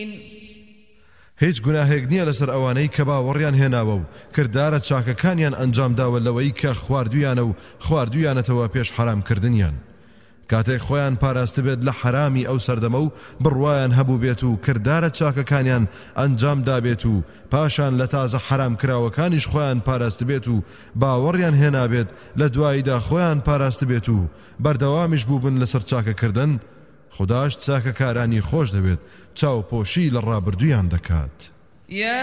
هیچ گوناهێک نییە لەسەر ئەوانەی کە باوەڕیان هێناوە و کردارە چاکەکانیان ئەنجام داوە لەوەی کە خواردویانە و خواردویانەتەوە پێش حرامکردنیان. کاتێک خۆیان پاراست بێت لە حرامی ئەو سەردەمە و بڕوایان هەبوو بێت و کردارە چاکەکانیان ئەنجام دابێت و پاشان لە تازە حرام کراوەکانیش خۆیان پاراست بێت و باوەڕیان هێنابێت لە دواییدا خۆیان پاراست بێت و بەردەوامیش بووبن لەسەر چاکەکردن، خوداش چاکەکارانی خۆش دەوێت، چاوپۆشی لە ڕابردویان دەکات.